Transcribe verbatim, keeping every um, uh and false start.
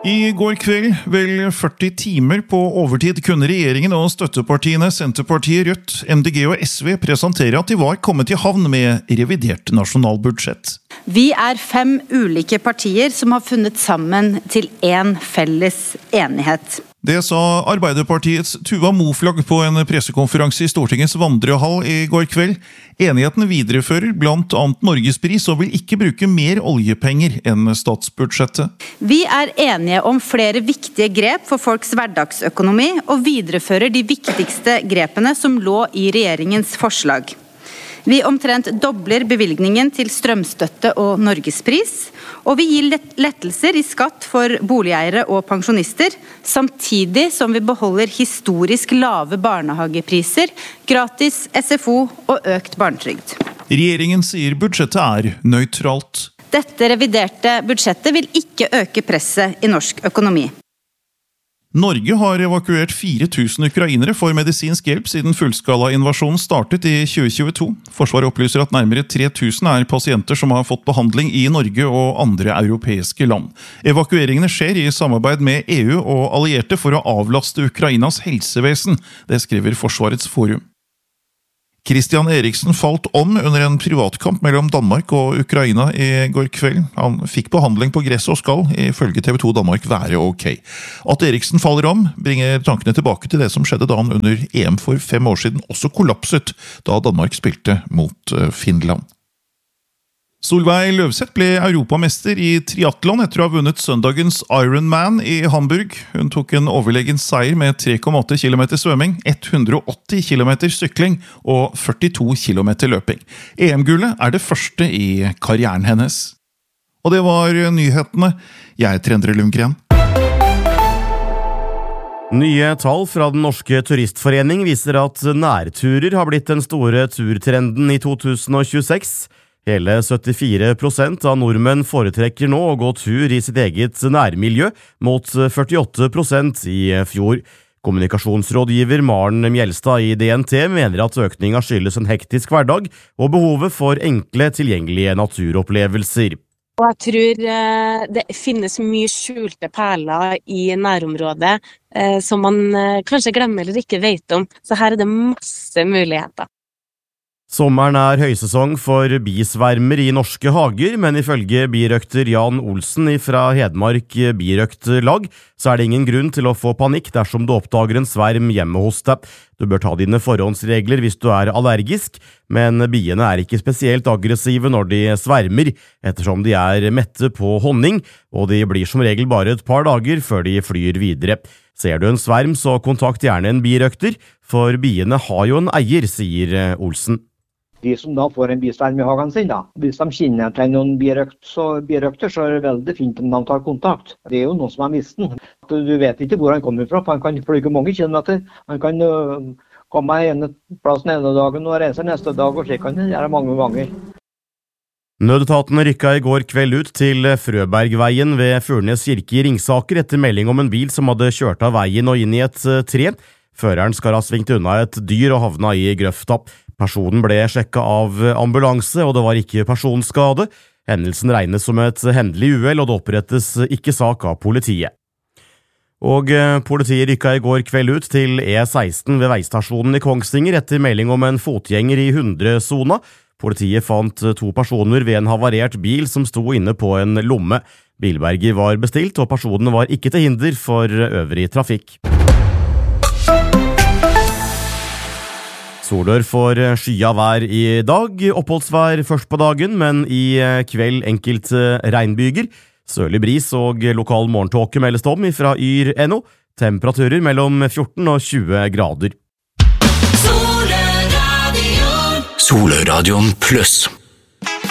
I går kveld, vel førti timer på overtid, kunne regjeringen og støttepartiene Senterpartiet, Rødt, M D G og S V presentere at de var kommet i havn med revidert nasjonalbudsjett. Vi er fem ulike partier som har funnet sammen til en felles enighet. Det sa Arbeiderpartiets Tuva Moflag på en pressekonferanse i Stortingets vandrehall i går kveld. Enigheten viderefører blant annet Norgespris og vil ikke bruke mer oljepenger enn statsbudsjettet. Vi er enige om flere viktige grep for folks hverdagsøkonomi og viderefører de viktigste grepene som lå i regjeringens forslag. Vi omtrent dobler bevilgningen til strømstøtte og Norgespris, og vi gir lettelser i skatt for boligeiere og pensjonister, samtidig som vi beholder historisk lave barnehagepriser, gratis S F O og økt barnetrygd. Regjeringen sier budsjettet er nøytralt. Dette reviderte budsjettet vil ikke øke presset i norsk økonomi. Norge har evakuert fire tusen ukrainere for medisinsk hjelp siden fullskala-invasjonen startet i tjue tjueto. Forsvaret opplyser at nærmere tre tusen er pasienter som har fått behandling i Norge og andre europeiske land. Evakueringene skjer i samarbeid med E U og allierte for å avlaste Ukrainas helsevesen, det skriver Forsvarets forum. Christian Eriksen falt om under en privatkamp mellom Danmark og Ukraina i går kveld. Han fikk behandling på gress og skall, ifølge T V to Danmark være ok. At Eriksen faller om, bringer tankene tilbake til det som skjedde da han under E M for fem år siden også kollapset, da Danmark spilte mot Finland. Solveig Løvseth ble europamester i triathlon etter å ha vunnet søndagens Ironman i Hamburg. Hun tok en overlegen seier med tre komma åtte kilometer svømming, hundre og åtti kilometer sykling og førtito kilometer løping. E M-gullet er det første i karrieren hennes. Og det var nyhetene. Jeg heter Endre Lundgren. Nye tall fra den norske turistforening viser at nærturer har blitt den store turtrenden i to tusen og tjueseks. Hele syttifire prosent av nordmenn foretrekker nå å gå tur i sitt eget nærmiljø, mot førtiåtte prosent i fjor. Kommunikasjonsrådgiver Maren Mjelstad i D N T mener at økningen skyldes en hektisk hverdag og behovet for enkle, tilgjengelige naturopplevelser. Og jeg tror det finnes mye skjulte perler i nærområdet som man kanskje glemmer eller ikke vet om. Så her er det masse muligheter. Sommeren er høysesong for bisvermer i norske hager, men ifølge birøkter Jan Olsen fra Hedmark birøktlag, så er det ingen grunn til å få panikk dersom du oppdager en sverm hjemme hos deg. Du bør ta dine forhåndsregler hvis du er allergisk, men biene er ikke spesielt aggressive når de svermer, ettersom de er mette på honning, og de blir som regel bare et par dager før de flyr videre. Ser du en sverm, så kontakt gjerne en birøkter, for biene har jo en eier, sier Olsen. De som da får en bisverm i hagen sin, da. Hvis de kjenner til noen birøkt, så, birøkter, så er det veldig fint om de tar kontakt. Det er jo noen som har mistet den. Du vet ikke hvor han kommer fra, for han kan flyge mange kilometer. Han kan uh, komme ene plass den ene dagen og reise neste dag, og slik kan det gjøre mange ganger. Nødetaten rykka i går kveld ut til Frøbergveien ved Furnes kirke i Ringsaker etter melding om en bil som hadde kjørt av veien og inn i et tre. Føreren skal ha svingt unna et dyr og havna i grøfta. Personen ble sjekket av ambulanse, og det var ikke personskade. Hendelsen regnes som et hendelig uhell, og det opprettes ikke sak av politiet. Og politiet rykket i går kveld ut til E seksten ved veistasjonen i Kongsvinger etter melding om en fotgjenger i hundre-sona. Politiet fant to personer ved en havarert bil som sto inne på en lomme. Bilberger var bestilt, og personene var ikke til hinder for øvrig trafikk. Solør for skya vær i dag, oppholdsvær først på dagen, men i kveld enkelte regnbyger. Sørlig bris og lokal morgentåke meldes om fra Yr N O. Temperaturer mellom fjorten og tjue grader. Soløradion Soløradion pluss